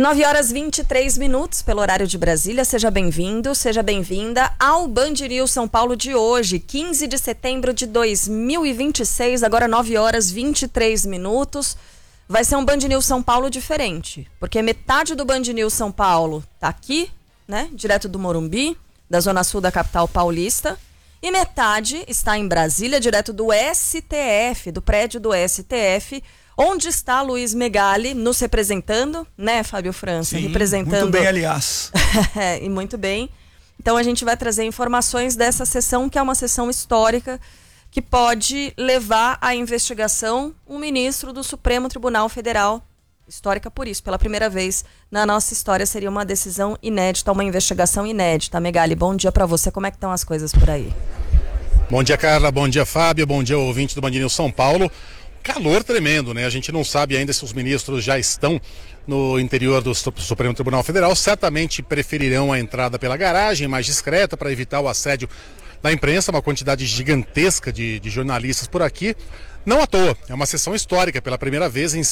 9h23 pelo horário de Brasília. Seja bem-vindo, seja bem-vinda ao Band News São Paulo de hoje, 15 de setembro de 2026, agora 9h23. Vai ser um Band News São Paulo diferente, porque metade do Band News São Paulo tá aqui, né, direto do Morumbi, da zona sul da capital paulista, e metade está em Brasília, direto do STF, do prédio do STF, onde está Luiz Megali nos representando, né, Fábio França? Sim, representando... muito bem, aliás. E muito bem. Então a gente vai trazer informações dessa sessão, que é uma sessão histórica, que pode levar à investigação um ministro do Supremo Tribunal Federal. Histórica por isso, pela primeira vez na nossa história seria uma decisão inédita, uma investigação inédita. Megali, bom dia para você, como é que estão as coisas por aí? Bom dia, Carla, bom dia, Fábio, bom dia, ouvinte do Band News São Paulo. Calor tremendo, né? A gente não sabe ainda se os ministros já estão no interior do Supremo Tribunal Federal. Certamente preferirão a entrada pela garagem, mais discreta, para evitar o assédio da imprensa, uma quantidade gigantesca de jornalistas por aqui. Não à toa, é uma sessão histórica. Pela primeira vez em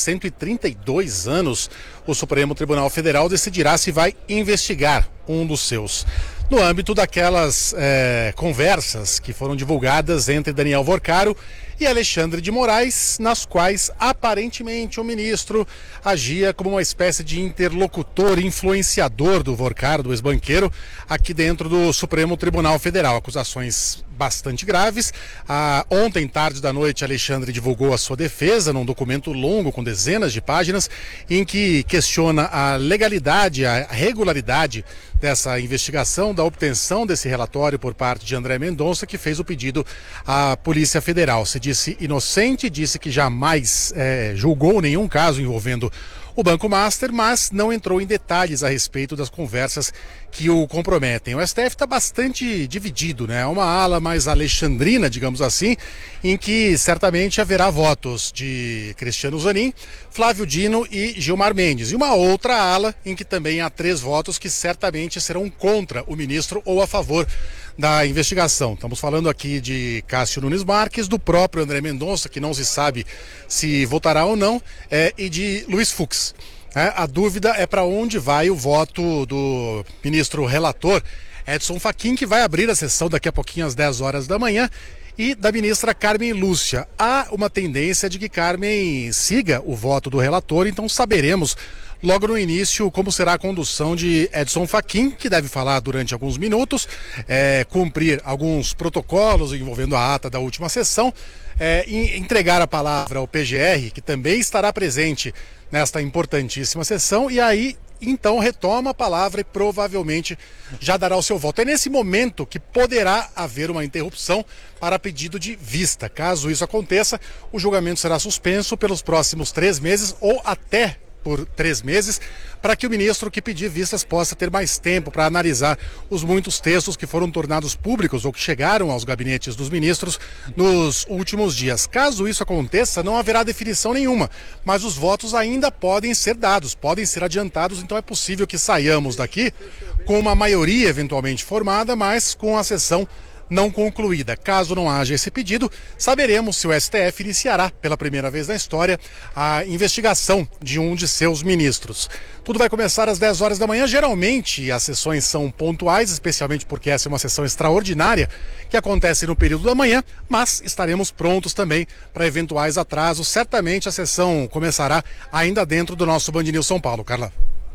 132 anos, o Supremo Tribunal Federal decidirá se vai investigar um dos seus. No âmbito daquelas conversas que foram divulgadas entre Daniel Vorcaro e Alexandre de Moraes, nas quais aparentemente o ministro agia como uma espécie de interlocutor, influenciador do Vorcaro, do ex-banqueiro, aqui dentro do Supremo Tribunal Federal. Acusações bastante graves. Ontem, tarde da noite, Alexandre divulgou a sua defesa num documento longo com dezenas de páginas, em que questiona a legalidade, a regularidade dessa investigação, da obtenção desse relatório por parte de André Mendonça, que fez o pedido à Polícia Federal. Se disse inocente, disse que jamais julgou nenhum caso envolvendo o Banco Master, mas não entrou em detalhes a respeito das conversas que o comprometem. O STF está bastante dividido, né? Uma ala mais alexandrina, digamos assim, em que certamente haverá votos de Cristiano Zanin, Flávio Dino e Gilmar Mendes. E uma outra ala em que também há 3 votos que certamente serão contra o ministro ou a favor da investigação. Estamos falando aqui de Cássio Nunes Marques, do próprio André Mendonça, que não se sabe se votará ou não, e de Luiz Fux. A dúvida é para onde vai o voto do ministro relator Edson Fachin, que vai abrir a sessão daqui a pouquinho às 10 horas da manhã, e da ministra Carmen Lúcia. Há uma tendência de que Carmen siga o voto do relator, então saberemos logo no início como será a condução de Edson Fachin, que deve falar durante alguns minutos, cumprir alguns protocolos envolvendo a ata da última sessão, entregar a palavra ao PGR, que também estará presente nesta importantíssima sessão, e aí então retoma a palavra e provavelmente já dará o seu voto. É nesse momento que poderá haver uma interrupção para pedido de vista. Caso isso aconteça, o julgamento será suspenso pelos próximos 3 meses ou até por 3 meses, para que o ministro que pedir vistas possa ter mais tempo para analisar os muitos textos que foram tornados públicos ou que chegaram aos gabinetes dos ministros nos últimos dias. Caso isso aconteça, não haverá definição nenhuma, mas os votos ainda podem ser dados, podem ser adiantados, então é possível que saiamos daqui com uma maioria eventualmente formada, mas com a sessão não concluída. Caso não haja esse pedido, saberemos se o STF iniciará pela primeira vez na história a investigação de um de seus ministros. Tudo vai começar às 10 horas da manhã. Geralmente as sessões são pontuais, especialmente porque essa é uma sessão extraordinária que acontece no período da manhã, mas estaremos prontos também para eventuais atrasos. Certamente a sessão começará ainda dentro do nosso Band News São Paulo, Carla.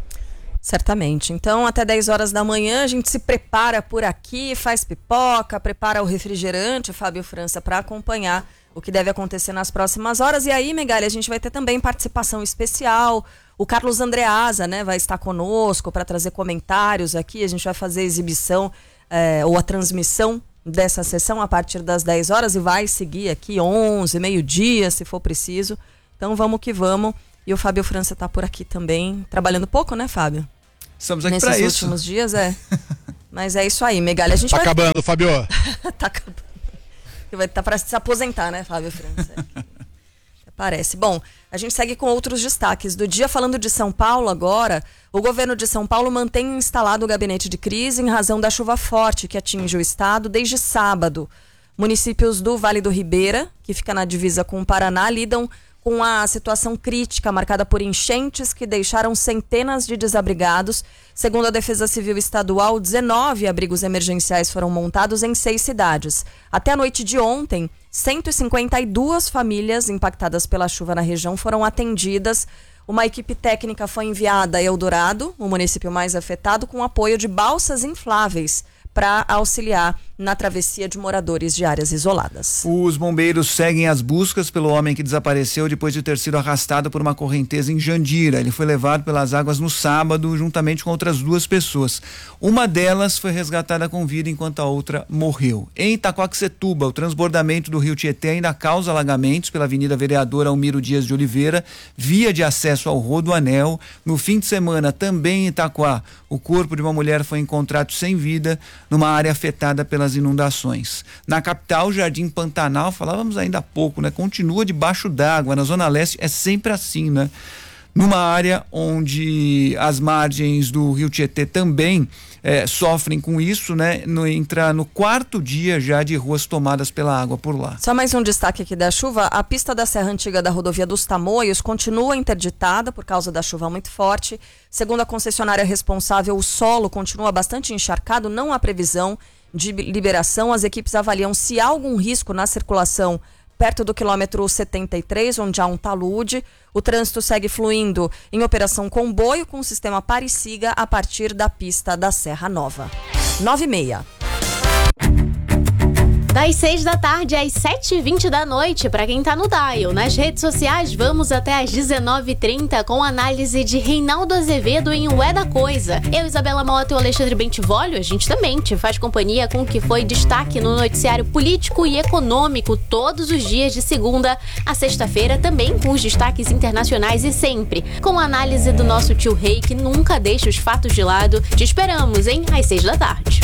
Certamente. Então, até 10 horas da manhã, a gente se prepara por aqui, faz pipoca, prepara o refrigerante, Fábio França, para acompanhar o que deve acontecer nas próximas horas. E aí, Megali, a gente vai ter também participação especial. O Carlos Andreasa, né, vai estar conosco para trazer comentários aqui. A gente vai fazer a exibição ou a transmissão dessa sessão a partir das 10 horas e vai seguir aqui 11, meio-dia, se for preciso. Então, vamos que vamos. E o Fábio França está por aqui também, trabalhando pouco, né, Fábio? Estamos aqui para isso. Nesses últimos dias, Mas é isso aí, Megali. A gente vai... acabando, Fábio. Tá acabando. Vai estar para se aposentar, né, Fábio França? Parece. Bom, a gente segue com outros destaques do dia. Falando de São Paulo agora, o governo de São Paulo mantém instalado o gabinete de crise em razão da chuva forte que atinge o estado desde sábado. Municípios do Vale do Ribeira, que fica na divisa com o Paraná, lidam com a situação crítica marcada por enchentes que deixaram centenas de desabrigados. Segundo a Defesa Civil Estadual, 19 abrigos emergenciais foram montados em 6 cidades. Até a noite de ontem, 152 famílias impactadas pela chuva na região foram atendidas. Uma equipe técnica foi enviada a Eldorado, o município mais afetado, com apoio de balsas infláveis para auxiliar na travessia de moradores de áreas isoladas. Os bombeiros seguem as buscas pelo homem que desapareceu depois de ter sido arrastado por uma correnteza em Jandira. Ele foi levado pelas águas no sábado, juntamente com outras 2 pessoas. Uma delas foi resgatada com vida, enquanto a outra morreu. Em Itaquaquecetuba, o transbordamento do rio Tietê ainda causa alagamentos pela Avenida Vereador Almiro Dias de Oliveira, via de acesso ao Rodoanel. No fim de semana, também em Itaquá, o corpo de uma mulher foi encontrado sem vida numa área afetada pelas inundações. Na capital, Jardim Pantanal, falávamos ainda há pouco, né? Continua debaixo d'água. Na Zona Leste é sempre assim, né? Numa área onde as margens do rio Tietê também sofrem com isso, né? Entra no 4º dia já de ruas tomadas pela água por lá. Só mais um destaque aqui da chuva. A pista da Serra Antiga da rodovia dos Tamoios continua interditada por causa da chuva muito forte. Segundo a concessionária responsável, o solo continua bastante encharcado, não há previsão de liberação. As equipes avaliam se há algum risco na circulação perto do quilômetro 73, onde há um talude. O trânsito segue fluindo em operação comboio com o sistema Pare-Siga a partir da pista da Serra Nova. 9h30. Das 6 da tarde às 7h20 da noite, para quem tá no dial. Nas redes sociais, vamos até às 19h30 com análise de Reinaldo Azevedo em O É da Coisa. Eu, Isabela Mota e o Alexandre Bentivolio, a gente também te faz companhia com o que foi destaque no noticiário político e econômico todos os dias de segunda a sexta-feira, também com os destaques internacionais e sempre com a análise do nosso tio Rei, que nunca deixa os fatos de lado. Te esperamos, hein? Às 6 da tarde.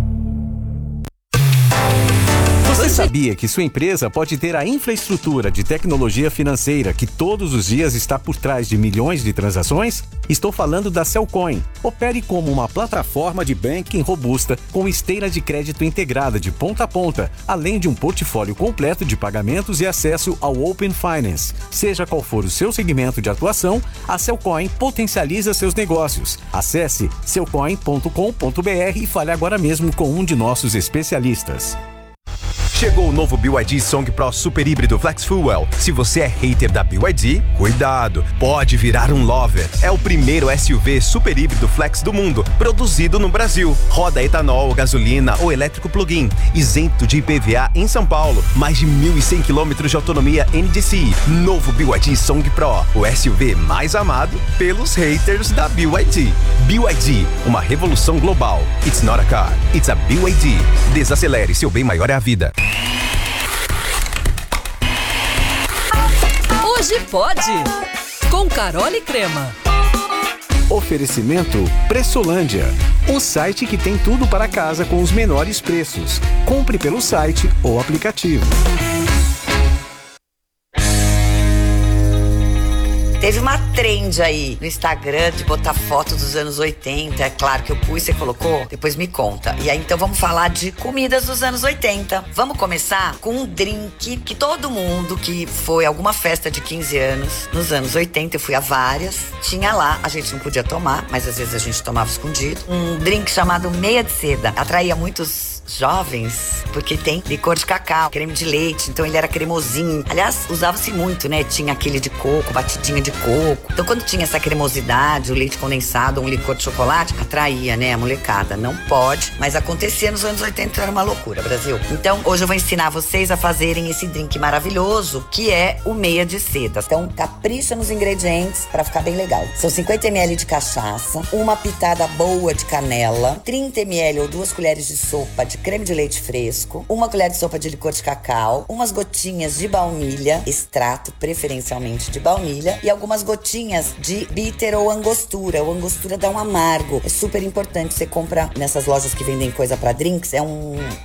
Você sabia que sua empresa pode ter a infraestrutura de tecnologia financeira que todos os dias está por trás de milhões de transações? Estou falando da Cellcoin. Opere como uma plataforma de banking robusta com esteira de crédito integrada de ponta a ponta, além de um portfólio completo de pagamentos e acesso ao Open Finance. Seja qual for o seu segmento de atuação, a Cellcoin potencializa seus negócios. Acesse cellcoin.com.br e fale agora mesmo com um de nossos especialistas. Chegou o novo BYD Song Pro Super Híbrido Flex Fuel. Se você é hater da BYD, cuidado, pode virar um lover. É o primeiro SUV super híbrido flex do mundo, produzido no Brasil. Roda etanol, gasolina ou elétrico plug-in, isento de IPVA em São Paulo. Mais de 1.100 km de autonomia NDCi. Novo BYD Song Pro, o SUV mais amado pelos haters da BYD. BYD, uma revolução global. It's not a car, it's a BYD. Desacelere, seu bem maior é a vida. Hoje pode, com Carol e Crema. Oferecimento Pressolândia, o site que tem tudo para casa com os menores preços. Compre pelo site ou aplicativo. Teve uma trend aí no Instagram de botar foto dos anos 80. É claro que eu pus, você colocou? Depois me conta. E aí, então, vamos falar de comidas dos anos 80. Vamos começar com um drink que todo mundo que foi a alguma festa de 15 anos nos anos 80, eu fui a várias, tinha lá. A gente não podia tomar, mas às vezes a gente tomava escondido. Um drink chamado meia de seda. Atraía muitos jovens, porque tem licor de cacau, creme de leite, então ele era cremosinho. Aliás, usava-se muito, né? Tinha aquele de coco, batidinha de coco. Então, quando tinha essa cremosidade, o leite condensado, um licor de chocolate, atraía, né, a molecada. Não pode, mas acontecia nos anos 80, era uma loucura, Brasil. Então, hoje eu vou ensinar vocês a fazerem esse drink maravilhoso, que é o meia de seda. Então, capricha nos ingredientes para ficar bem legal. São 50 ml de cachaça, uma pitada boa de canela, 30 ml ou 2 colheres de sopa de creme de leite fresco, 1 colher de sopa de licor de cacau, umas gotinhas de baunilha, extrato preferencialmente de baunilha, e algumas gotinhas de bitter ou angostura. O angostura dá um amargo. É super importante. Você compra nessas lojas que vendem coisa para drinks, é um